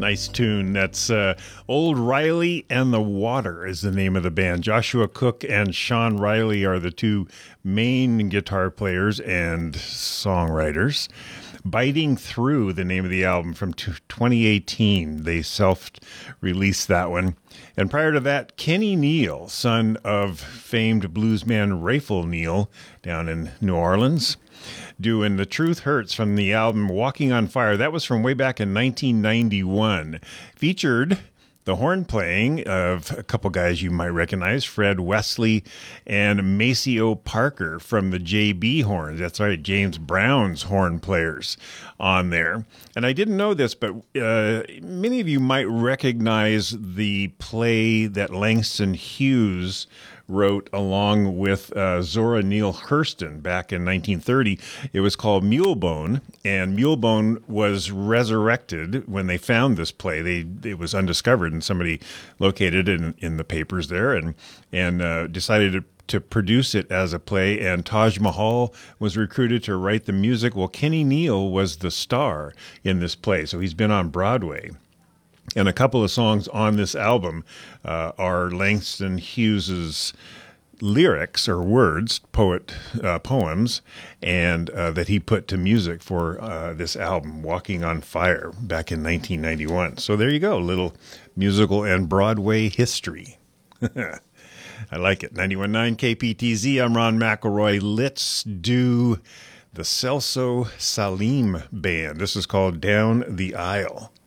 Nice tune. That's Old Riley and the Water is the name of the band. Joshua Cook and Sean Riley are the two main guitar players and songwriters. Biting Through, the name of the album from 2018. They self-released that one. And prior to that, Kenny Neal, son of famed bluesman Rayful Neal down in New Orleans, doing The Truth Hurts from the album Walking on Fire. That was from way back in 1991. Featured the horn playing of a couple guys you might recognize, Fred Wesley and Maceo Parker from the JB Horns. That's right, James Brown's horn players on there. And I didn't know this, but many of you might recognize the play that Langston Hughes wrote along with Zora Neale Hurston back in 1930. It was called Mulebone, and Mulebone was resurrected when they found this play. It was undiscovered, and somebody located it in the papers there and decided to produce it as a play, and Taj Mahal was recruited to write the music. Well, Kenny Neal was the star in this play, so he's been on Broadway. And a couple of songs on this album are Langston Hughes's lyrics or words, poems, and that he put to music for this album, Walking on Fire, back in 1991. So there you go, little musical and Broadway history. I like it. 91.9 KPTZ, I'm Ron McElroy. Let's do the Celso Salim Band. This is called Down the Aisle.